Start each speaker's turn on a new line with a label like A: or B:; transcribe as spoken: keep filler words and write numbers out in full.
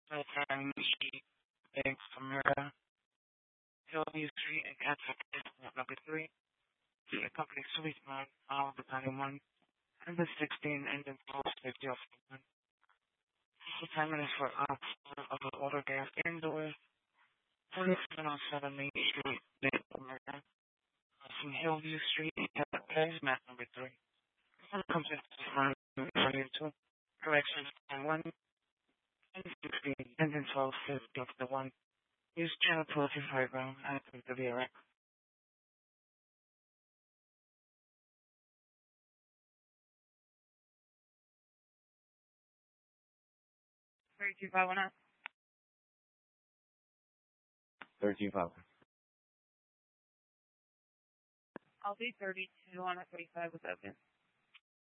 A: Military Street, Bank of America, Hillview Street, and Kansas number three. The company suite one, all the time one. Number sixteen, engine twelve fifty off the one. The time is for off of the water gas indoors. forty-seven oh seven Main Street, Bank of America. From Hillview Street, Place map number three. Comes in front of two. Corrections on one. sixteen, engine twelve fifty off the one. Use channel twelve five round. I think the V R X. thirty-two five one up.
B: thirteen five.
A: I'll be thirty-two on a thirty-five with open.